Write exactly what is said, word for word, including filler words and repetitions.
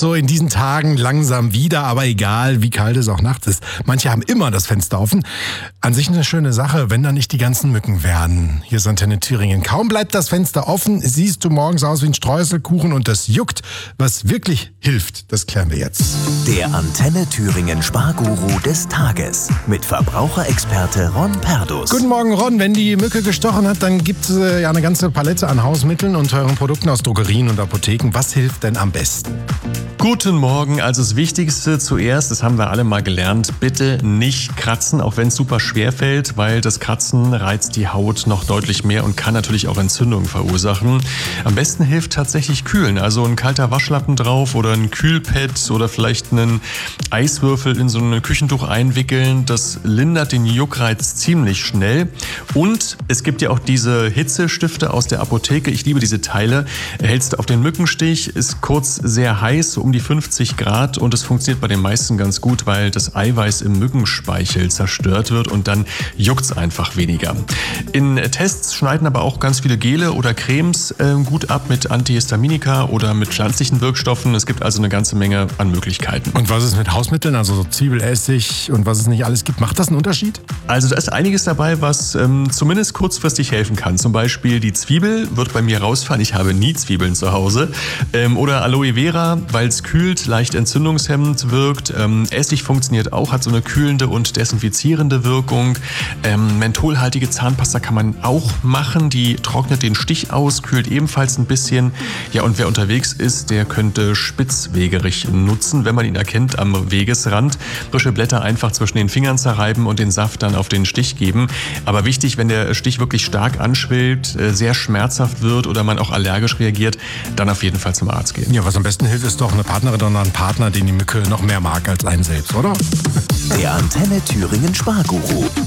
so in diesen Tagen langsam wieder, aber egal, wie kalt es auch nachts ist. Manche haben immer das Fenster offen. An sich eine schöne Sache, wenn da nicht die ganzen Mücken werden. Hier ist Antenne Thüringen. Kaum bleibt das Fenster offen, siehst du morgens aus wie ein Streuselkuchen und das juckt. Was wirklich hilft, das klären wir jetzt. Der Antenne Thüringen Sparguru des Tages mit Verbraucherexperte Ron Perdus. Guten Morgen, Ron. Wenn die Mücke gestochen hat, dann gibt es äh, ja eine ganze Palette an Hausmitteln und teuren Produkten aus Drogerien und Apotheken. Was hilft denn am besten? Guten Morgen. Also das Wichtigste zuerst, das haben wir alle mal gelernt, bitte nicht kratzen, auch wenn es super schwer fällt, weil das Kratzen reizt die Haut noch deutlich mehr und kann natürlich auch Entzündungen verursachen. Am besten hilft tatsächlich kühlen, also ein kalter Waschlappen drauf oder ein Kühlpad oder vielleicht einen Eiswürfel in so ein Küchentuch einwickeln. Das lindert den Juckreiz ziemlich schnell. Und es gibt ja auch diese Hitzestifte aus der Apotheke. Ich liebe diese Teile. Hältst du auf den Mückenstich, ist kurz sehr heiß, um die fünfzig Grad, und es funktioniert bei den meisten ganz gut, weil das Eiweiß im Mückenspeichel zerstört wird und dann juckt's einfach weniger. In Tests schneiden aber auch ganz viele Gele oder Cremes äh, gut ab mit Antihistaminika oder mit pflanzlichen Wirkstoffen. Es gibt also eine ganze Menge an Möglichkeiten. Und was ist mit Hausmitteln, also so Zwiebelessig und was es nicht alles gibt? Macht das einen Unterschied? Also da ist einiges dabei, was ähm, zumindest kurzfristig helfen kann. Zum Beispiel die Zwiebel wird bei mir rausfallen. Ich habe nie Zwiebeln zu Hause. Ähm, oder Aloe Vera, weil es kühlt, leicht entzündungshemmend wirkt. Ähm, Essig funktioniert auch, hat so eine kühlende und desinfizierende Wirkung. Ähm, mentholhaltige Zahnpasta kann man auch machen. Die trocknet den Stich aus, kühlt ebenfalls ein bisschen. Ja, und wer unterwegs ist, der könnte Spitzwegerich nutzen, wenn man ihn erkennt am Wegesrand. Frische Blätter einfach zwischen den Fingern zerreiben und den Saft dann auf den Stich geben. Aber wichtig, wenn der Stich wirklich stark anschwillt, sehr schmerzhaft wird oder man auch allergisch reagiert, dann auf jeden Fall zum Arzt gehen. Ja, was am besten hilft, ist doch eine Partnerin oder ein Partner, den die Mücke noch mehr mag als einen selbst, oder? Der Antenne Thüringen Sparguru.